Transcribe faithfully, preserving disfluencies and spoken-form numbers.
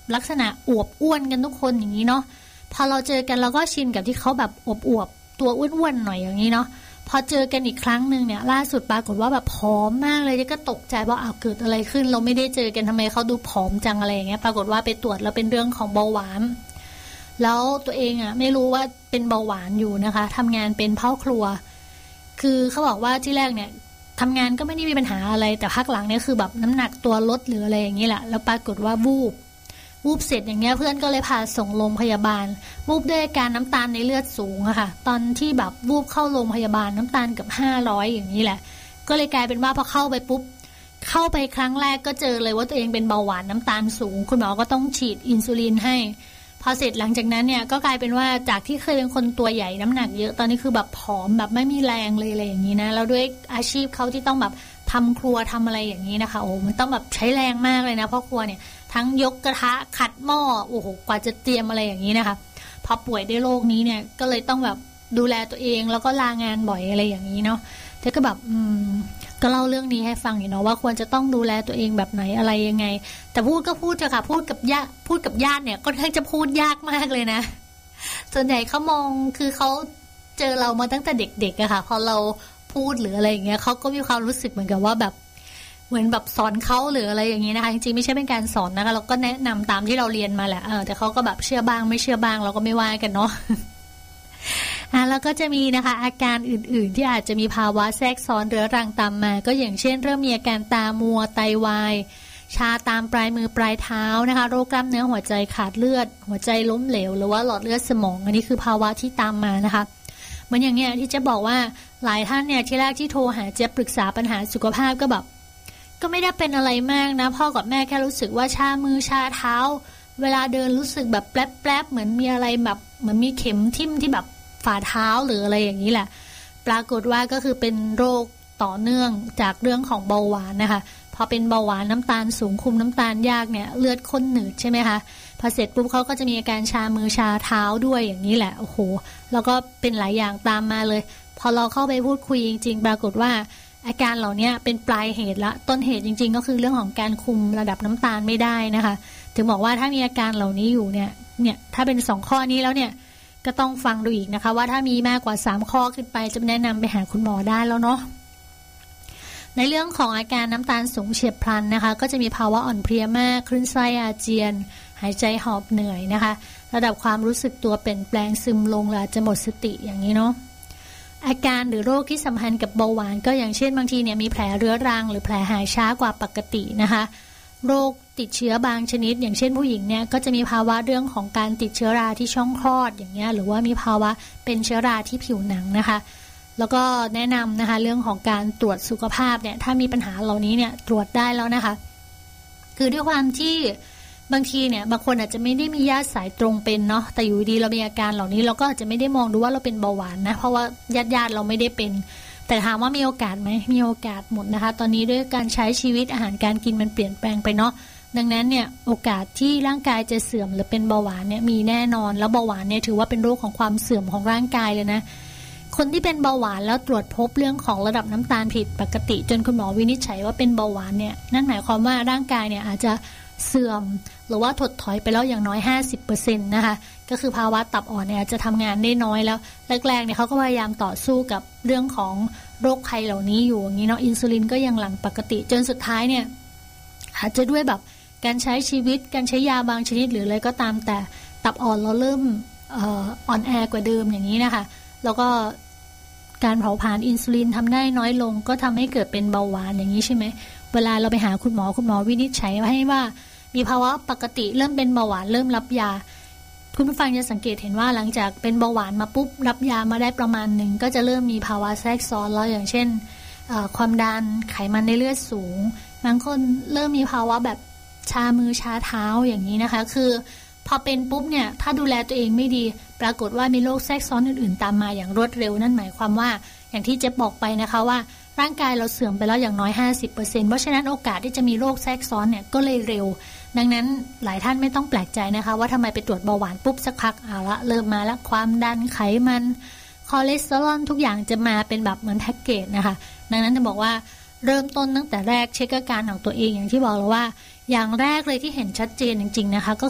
ลักษณะอวบอ้วนกันทุกคนอย่างนี้เนาะพอเราเจอกันเราก็ชินกับที่เขาแบบอวบๆตัวอ้วนๆหน่อยอย่างนี้เนาะพอเจอกันอีกครั้งนึงเนี่ยล่าสุดปรากฏว่าแบบผอมมากเลยก็ตกใจว่าอ้าวเกิดอะไรขึ้นเราไม่ได้เจอกันทำไมเขาดูผอมจังอะไรอย่างเงี้ยปรากฏว่าไปตรวจแล้วเป็นเรื่องของเบาหวานแล้วตัวเองอ่ะไม่รู้ว่าเป็นเบาหวานอยู่นะคะทำงานเป็นพ่อครัวคือเขาบอกว่าที่แรกเนี่ยทำงานก็ไม่ได้มีปัญหาอะไรแต่พักหลังเนี่ยคือแบบน้ำหนักตัวลดหรืออะไรอย่างนี้แหละแล้วปรากฏว่าวูบวูบเสร็จอย่างเงี้ยเพื่อนก็เลยพาส่งโรงพยาบาลวูบด้วยอาการน้ำตาลในเลือดสูงอะค่ะตอนที่แบบวูบเข้าโรงพยาบาลน้ำตาลเกือบห้าร้อยอย่างนี้แหละก็เลยกลายเป็นว่าพอเข้าไปปุ๊บเข้าไปครั้งแรกก็เจอเลยว่าตัวเองเป็นเบาหวานน้ำตาลสูงคุณหมอก็ต้องฉีดอินซูลินให้พอเสร็จหลังจากนั้นเนี่ยก็กลายเป็นว่าจากที่เคยเป็นคนตัวใหญ่น้ำหนักเยอะตอนนี้คือแบบผอมแบบไม่มีแรงเลยอะไรอย่างนี้นะแล้วด้วยอาชีพเขาที่ต้องแบบทำครัวทำอะไรอย่างนี้นะคะโอ้มันต้องแบบใช้แรงมากเลยนะพ่อครัวเนี่ยทั้งยกกระทะขัดหม้อโอ้โหกว่าจะเตรียมอะไรอย่างนี้นะคะพอป่วยด้วยโรคนี้เนี่ยก็เลยต้องแบบดูแลตัวเองแล้วก็ลางานบ่อยอะไรอย่างนี้เนาะแต่ก็แบบอืมก็เล่าเรื่องนี้ให้ฟังอยู่เนาะว่าควรจะต้องดูแลตัวเองแบบไหนอะไรยังไงแต่พูดก็พูดเถอะค่ะพูดกับญาติพูดกับญาติเนี่ยก็ค่อนข้างจะพูดยากมากเลยนะส่วนใหญ่เขามองคือเขาเจอเรามาตั้งแต่เด็กๆอะค่ะพอเราพูดหรืออะไรอย่างเงี้ยเขาก็มีความรู้สึกเหมือนกับว่าแบบเหมือนแบบสอนเขาหรืออะไรอย่างนี้นะคะจริงๆไม่ใช่เป็นการสอนนะคะเราก็แนะนำตามที่เราเรียนมาแหละเออแต่เขาก็แบบเชื่อบ้างไม่เชื่อบ้างเราก็ไม่ว่ากันเนาะอ่ะแล้วก็จะมีนะคะอาการอื่นๆที่อาจจะมีภาวะแทรกซ้อนเรื้อรังตามมาก็อย่างเช่นเริ่มมีอาการตามัวไตวายชาตามปลายมือปลายเท้านะคะโรคกล้ามเนื้อหัวใจขาดเลือดหัวใจล้มเหลวหรือว่าหลอดเลือดสมองอันนี้คือภาวะที่ตามมานะคะเหมือนอย่างเนี้ยที่จะบอกว่าหลายท่านเนี่ยที่แรกที่โทรหาเจ๊ปรึกษาปัญหาสุขภาพก็แบบก็ไม่ได้เป็นอะไรมากนะพ่อกับแม่แค่รู้สึกว่าชามือชาเท้าเวลาเดินรู้สึกแบบแป๊บๆเหมือนมีอะไรแบบเหมือนมีเข็มทิ่มที่แบบฝ่าเท้าหรืออะไรอย่างนี้แหละปรากฏว่าก็คือเป็นโรคต่อเนื่องจากเรื่องของเบาหวานนะคะพอเป็นเบาหวานน้ำตาลสูงคุมน้ำตาลยากเนี่ยเลือดข้นหนืดใช่ไหมคะพอเสร็จปุ๊บเขาก็จะมีอาการชามือชาเท้าด้วยอย่างนี้แหละโอ้โหแล้วก็เป็นหลายอย่างตามมาเลยพอเราเข้าไปพูดคุยจริงๆปรากฏว่าอาการเหล่านี้เป็นปลายเหตุละต้นเหตุจริงๆก็คือเรื่องของการคุมระดับน้ำตาลไม่ได้นะคะถึงบอกว่าถ้ามีอาการเหล่านี้อยู่เนี่ยเนี่ยถ้าเป็นสองข้อนี้แล้วเนี่ยก็ต้องฟังดูอีกนะคะว่าถ้ามีมากกว่าสามข้อขึ้นไปจะแนะนำไปหาคุณหมอได้แล้วเนาะในเรื่องของอาการน้ำตาลสูงเฉียบพลันนะคะก็จะมีภาวะอ่อนเพลียมากคลื่นไส้อาเจียนหายใจหอบเหนื่อยนะคะระดับความรู้สึกตัวเปลี่ยนแปลงซึมลงและจะหมดสติอย่างนี้เนาะอาการหรือโรคที่สัมพันธ์กับเบาหวานก็อย่างเช่นบางทีเนี่ยมีแผลเรื้อรังหรือแผลหายช้ากว่าปกตินะคะโรคติดเชื้อบางชนิดอย่างเช่นผู้หญิงเนี่ยก็จะมีภาวะเรื่องของการติดเชื้อราที่ช่องคลอดอย่างเงี้ยหรือว่ามีภาวะเป็นเชื้อราที่ผิวหนังนะคะแล้วก็แนะนำนะคะเรื่องของการตรวจสุขภาพเนี่ยถ้ามีปัญหาเหล่านี้เนี่ยตรวจได้แล้วนะคะคือด้วยความที่บางทีเนี่ยบางคนอาจจะไม่ได้มีญาติสายตรงเป็นเนาะแต่อยู่ดีเรามีอาการเหล่านี้เราก็อาจจะไม่ได้มองดูว่าเราเป็นเบาหวานนะเพราะว่าญาติญาติเราไม่ได้เป็นแต่ถามว่ามีโอกาสไหมมีโอกาสหมดนะคะตอนนี้ด้วยการใช้ชีวิตอาหารการกินมันเปลี่ยนแปลงไปเนาะดังนั้นเนี่ยโอกาสที่ร่างกายจะเสื่อมหรือเป็นเบาหวานเนี่ยมีแน่นอนแล้วเบาหวานเนี่ยถือว่าเป็นโรคของความเสื่อมของร่างกายเลยนะคนที่เป็นเบาหวานแล้วตรวจพบเรื่องของระดับน้ำตาลผิดปกติจนคุณหมอวินิจฉัยว่าเป็นเบาหวานเนี่ยนั่นหมายความว่าร่างกายเนี่ยอาจจะเสื่อมหรือว่าถดถอยไปแล้วอย่างน้อย ห้าสิบเปอร์เซ็นต์ นะคะก็คือภาวะตับอ่อนเนี่ยจะทำงานได้น้อยแล้วแรกๆเนี่ยเขาก็พยายามต่อสู้กับเรื่องของโรคภัยเหล่านี้อยู่อย่างนี้เนาะอินซูลินก็ยังหลั่งปกติจนสุดท้ายเนี่ยอาจจะด้วยแบบการใช้ชีวิตการใช้ยาบางชนิดหรืออะไรก็ตามแต่ตับอ่อนเราเริ่มเอ่ออ่อนแอกว่าเดิมอย่างนี้นะคะแล้วก็การเผาผลาญอินซูลินทำได้น้อยลงก็ทำให้เกิดเป็นเบาหวานอย่างนี้ใช่ไหมเวลาเราไปหาคุณหมอคุณหมอวินิจฉัยให้ว่ามีภาวะปกติเริ่มเป็นเบาหวานเริ่มรับยาคุณผู้ฟังจะสังเกตเห็นว่าหลังจากเป็นเบาหวานมาปุ๊บรับยามาได้ประมาณหนึ่งก็จะเริ่มมีภาวะแทรกซ้อนแล้วอย่างเช่นความดันไขมันในเลือดสูงบางคนเริ่มมีภาวะแบบชามือชาเท้าอย่างนี้นะคะคือพอเป็นปุ๊บเนี่ยถ้าดูแลตัวเองไม่ดีปรากฏว่ามีโรคแทรกซ้อนอื่นๆตามมาอย่างรวดเร็วนั่นหมายความว่าอย่างที่เจ๊บอกไปนะคะว่าร่างกายเราเสื่อมไปแล้วอย่างน้อย ห้าสิบเปอร์เซ็นต์ เพราะฉะนั้นโอกาสที่จะมีโรคแทรกซ้อนเนี่ยก็เลยเร็วดังนั้นหลายท่านไม่ต้องแปลกใจนะคะว่าทำไมไปตรวจเบาหวานปุ๊บสักพักเอาละเริ่มมาแล้วความดันไขมันคอเลสเตอรอลทุกอย่างจะมาเป็นแบบเหมือนแพ็กเกจนะคะดังนั้นจะบอกว่าเริ่มต้นตั้งแต่แรกเช็คอาการของตัวเองอย่างที่บอกแล้วว่าอย่างแรกเลยที่เห็นชัดเจนจริงๆนะคะก็